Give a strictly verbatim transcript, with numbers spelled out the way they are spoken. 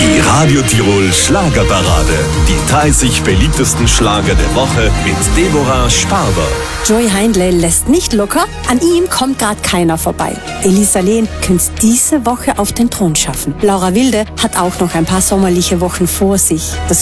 Die Radio Tirol Schlagerparade. Die dreißig beliebtesten Schlager der Woche mit Deborah Sparber. Joey Heindle lässt nicht locker, an ihm kommt gerade keiner vorbei. Elisa Lehn könnte es diese Woche auf den Thron schaffen. Laura Wilde hat auch noch ein paar sommerliche Wochen vor sich. Das